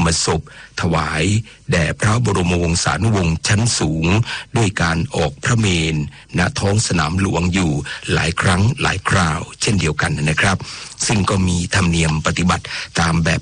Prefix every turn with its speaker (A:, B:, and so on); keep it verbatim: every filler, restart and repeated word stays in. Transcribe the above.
A: ศพถวายแด่พระบรมวงศานุวงศ์ชั้นสูงด้วยการออกพระเมรุณท้องสนามหลวงอยู่หลายครั้งหลายคราวเช่นเดียวกันนะครับซึ่งก็มีธรรมเนียมปฏิบัติตามแบบ